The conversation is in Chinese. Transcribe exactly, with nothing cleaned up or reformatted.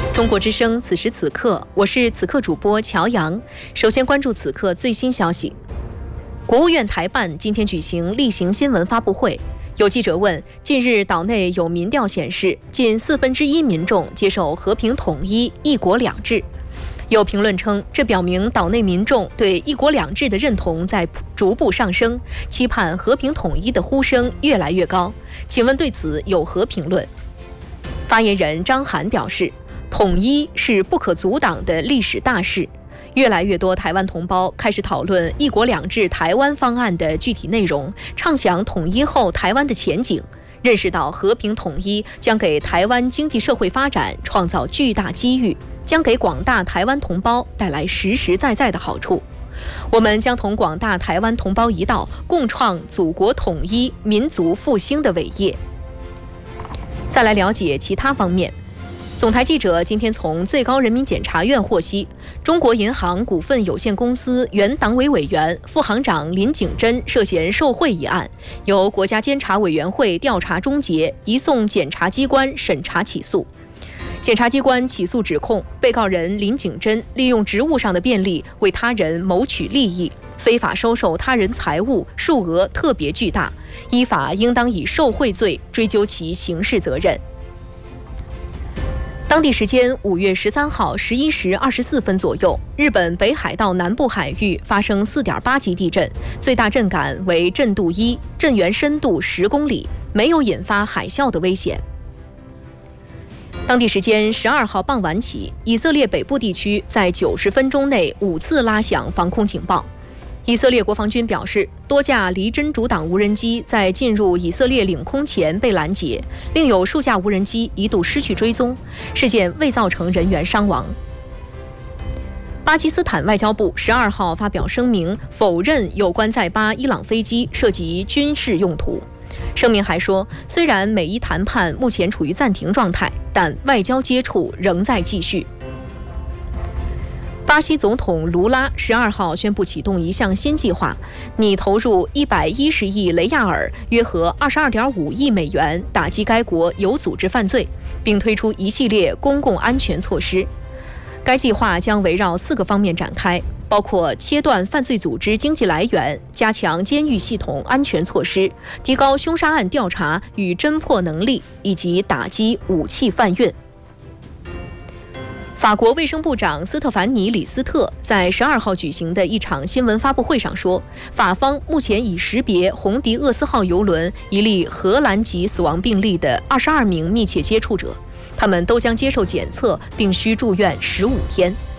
中国之声，此时此刻，我是此刻主播乔阳。首先关注此刻最新消息。国务院台办今天举行例行新闻发布会，有记者问：近日岛内有民调显示，近四分之一民众接受和平统一、一国两制。有评论称，这表明岛内民众对一国两制的认同在逐步上升，期盼和平统一的呼声越来越高。请问对此有何评论？发言人张涵表示，统一是不可阻挡的历史大势，越来越多台湾同胞开始讨论一国两制台湾方案的具体内容，畅想统一后台湾的前景，认识到和平统一将给台湾经济社会发展创造巨大机遇，将给广大台湾同胞带来实实在在的好处。我们将同广大台湾同胞一道，共创祖国统一、民族复兴的伟业。再来了解其他方面。总台记者今天从最高人民检察院获悉，中国银行股份有限公司原党委委员、副行长林景珍涉嫌受贿一案，由国家监察委员会调查终结，移送检察机关审查起诉。检察机关起诉指控，被告人林景珍利用职务上的便利，为他人谋取利益，非法收受他人财物，数额特别巨大，依法应当以受贿罪追究其刑事责任。当地时间五月十三号十一时二十四分左右，日本北海道南部海域发生四点八级地震，最大震感为震度一，震源深度十公里，没有引发海啸的危险。当地时间十二号傍晚起，以色列北部地区在九十分钟内五次拉响防空警报。以色列国防军表示，多架离真主党无人机在进入以色列领空前被拦截，另有数架无人机一度失去追踪，事件未造成人员伤亡。巴基斯坦外交部十二号发表声明，否认有关在巴伊朗飞机涉及军事用途。声明还说，虽然美伊谈判目前处于暂停状态，但外交接触仍在继续。巴西总统卢拉十二号宣布启动一项新计划，拟投入一百一十亿雷亚尔，约合二十二点五亿美元，打击该国有组织犯罪，并推出一系列公共安全措施。该计划将围绕四个方面展开，包括切断犯罪组织经济来源，加强监狱系统安全措施，提高凶杀案调查与侦破能力，以及打击武器贩运。法国卫生部长斯特凡尼·李斯特在十二号举行的一场新闻发布会上说，法方目前已识别红迪厄斯号邮轮一例荷兰籍死亡病例的二十二名密切接触者，他们都将接受检测，并需住院十五天。